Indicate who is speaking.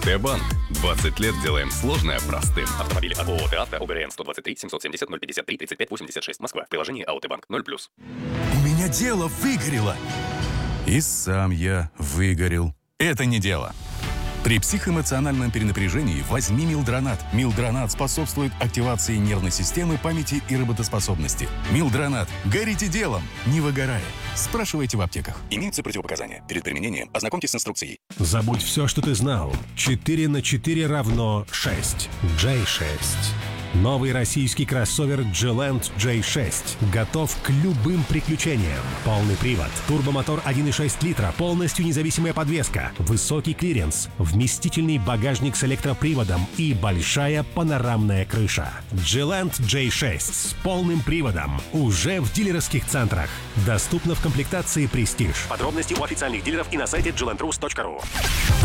Speaker 1: Т-банк. 20 лет делаем сложное простым.
Speaker 2: Автомобили от ООО «ТАВТО», ОГРН 123 770 053 35 86, Москва. Приложение АО «Т-банк» 0+.
Speaker 3: У меня дело выгорело. И сам я выгорел. Это не дело. При психоэмоциональном перенапряжении возьми Милдронат. Милдронат способствует активации нервной системы, памяти и работоспособности. Милдронат. Горите делом, не выгорая. Спрашивайте в аптеках. Имеются противопоказания. Перед применением ознакомьтесь с инструкцией.
Speaker 4: Забудь все, что ты знал. 4 на 4 равно 6. J6. Новый российский кроссовер Geland J6 готов к любым приключениям. Полный привод, турбомотор 1,6 литра, полностью независимая подвеска, высокий клиренс, вместительный багажник с электроприводом и большая панорамная крыша. Geland J6 с полным приводом уже в дилерских центрах. Доступно в комплектации Prestige. Подробности у официальных дилеров и на сайте gelandrus.ru.